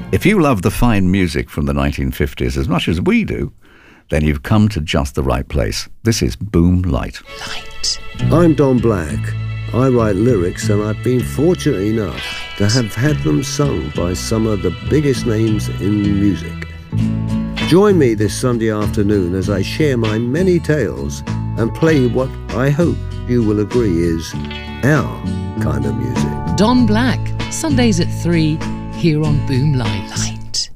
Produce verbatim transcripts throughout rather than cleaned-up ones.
If you love the fine music from the nineteen fifties as much as we do, then you've come to just the right place. This is Boom Light. Light. I'm Don Black. I write lyrics, and I've been fortunate enough to have had them sung by some of the biggest names in music. Join me this Sunday afternoon as I share my many tales and play what I hope you will agree is our kind of music. Don Black, Sundays at three, here on Boom Light. Light.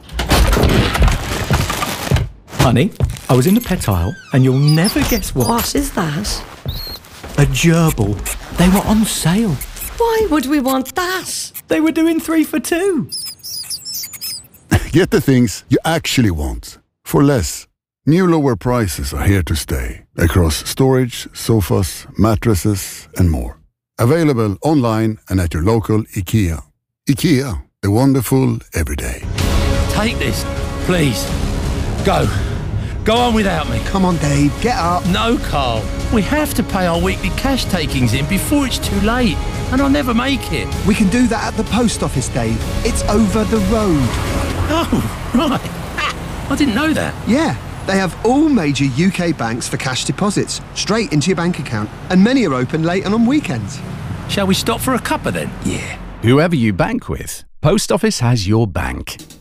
Honey, I was in the pet aisle and you'll never guess what. What is that? A gerbil. They were on sale. Why would we want that? They were doing three for two. Get the things you actually want for less. New lower prices are here to stay across storage, sofas, mattresses and more. Available online and at your local IKEA. IKEA, the wonderful everyday. Take this, please. Go. Go on without me. Come on, Dave, get up. No, Carl. We have to pay our weekly cash takings in before it's too late, and I'll never make it. We can do that at the post office, Dave. It's over the road. Oh, right. Ah, I didn't know that. Yeah, they have all major U K banks for cash deposits, straight into your bank account, and many are open late and on weekends. Shall we stop for a cuppa then? Yeah. Whoever you bank with, Post Office has your bank.